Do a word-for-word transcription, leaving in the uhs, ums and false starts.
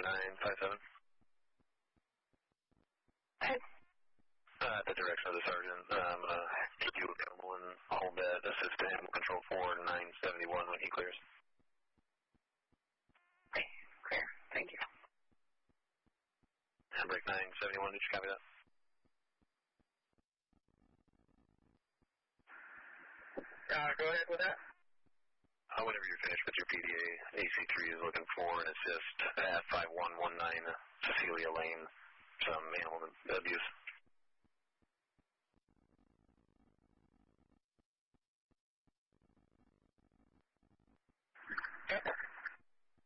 nine five seven. Hey. Uh, the direction of the sergeant. Uh, I'm going to keep you accountable and hold that assist to animal control four nine seventy-one when he clears. Okay, clear. Thank you. Handbrake nine seventy-one, did you copy that? Uh, go ahead with that. Uh, whenever you're finished with your P D A, A C three is looking for an assist at five one one nine Cecilia Lane, some animal abuse.